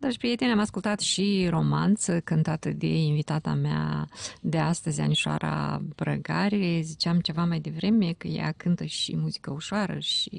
Dragi prieteni, am ascultat și romanță cântată de invitata mea de astăzi, Anișoara Brăgare. Ziceam ceva mai devreme că ea cântă și muzică ușoară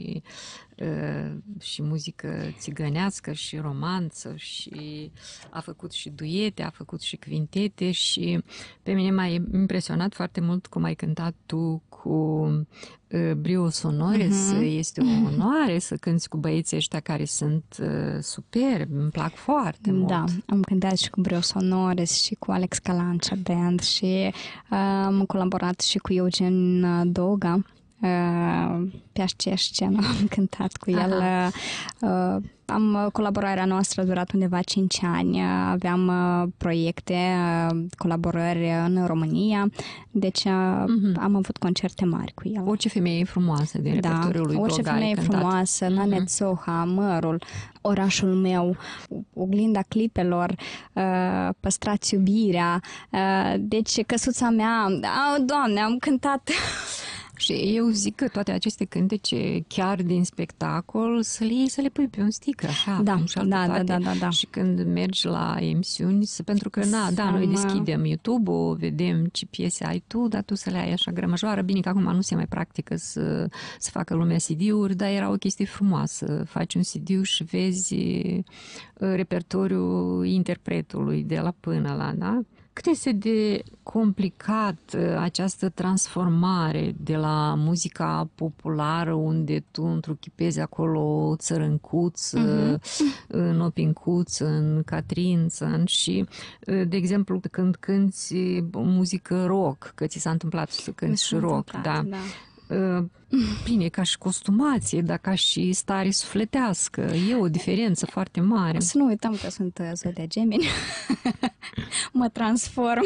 și muzică țigănească și romanță și a făcut și duete, a făcut și quintete și pe mine m-a impresionat foarte mult cum ai cântat tu cu Brio Sonores. Este o onoare să cânti cu băieții ăștia care sunt superbi, îmi plac foarte mult. Da, am cântat și cu Brio Sonores și cu Alex Calancea Band și am colaborat și cu Eugen Doga. Pe aceeași scenă am cântat cu el. Colaborarea noastră a durat undeva 5 ani. Aveam proiecte, colaborări în România, deci am avut concerte mari cu el. Orice femeie frumoasă din repertoriul lui Doga. Orice femeie frumoasă, Nanette Soha, Mărul, Orașul meu, Oglinda clipelor, Păstrați iubirea, deci Căsuța mea, Doamne, am cântat. Și eu zic că toate aceste cântece, chiar din spectacol, să le pui pe un stick, așa, da. Și când mergi la emisiuni, pentru că, noi deschidem YouTube-ul, vedem ce piese ai tu, dar tu să le ai așa grămăjoară. Bine că acum nu se mai practică să facă lumea CD-uri, dar era o chestie frumoasă. Faci un CD și vezi repertoriul interpretului de la până la, da? Cât este de complicat această transformare de la muzica populară, unde tu întruchipezi acolo o țărâncuță, în opincuță, în catrință și, de exemplu, când cânti muzică rock, că ți s-a întâmplat să cânti și rock, da. Bine, ca și costumație, dar ca și stare sufletească. E o diferență foarte mare. Să nu uităm că sunt zodia Gemini. Mă transform.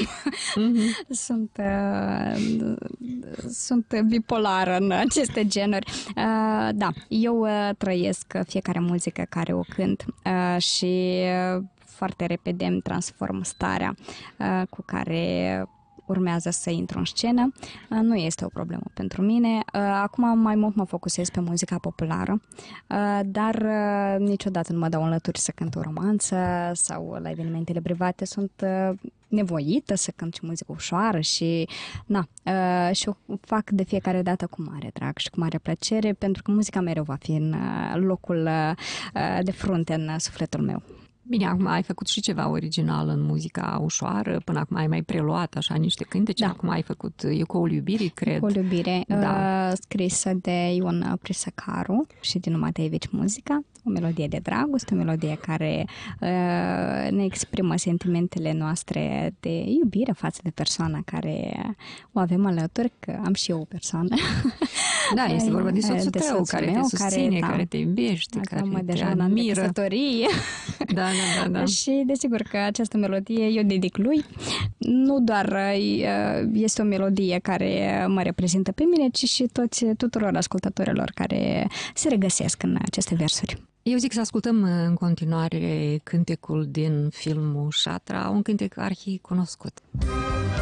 Sunt bipolară în aceste genuri. Da, eu trăiesc fiecare muzică care o cânt și foarte repede îmi transform starea cu care urmează să intru în scenă. Nu este o problemă pentru mine. Acum mai mult mă focusez pe muzica populară, dar niciodată nu mă dau în lături să cânt o romanță sau la evenimentele private sunt nevoită să cânt și muzică ușoară și și o fac de fiecare dată cu mare drag și cu mare plăcere, pentru că muzica mereu va fi în locul de frunte în sufletul meu. Bine, acum ai făcut și ceva original în muzica ușoară, până acum ai mai preluat așa niște cântece, acum ai făcut Ecoul iubirii, cred. Ecoul iubirii, scrisă de Ion Prisăcaru și din Mateevici Muzica, o melodie de dragoste, o melodie care ne exprimă sentimentele noastre de iubire față de persoana care o avem alături, că am și eu o persoană. Da, este vorba de soțul tău, care te susține, care te iubește, care te admiră. Da. Și desigur că această melodie eu dedic lui. Nu doar este o melodie care mă reprezintă pe mine, ci și tuturor ascultătorilor care se regăsesc în aceste versuri. Eu zic să ascultăm în continuare cântecul din filmul Șatra, un cântec arhi cunoscut.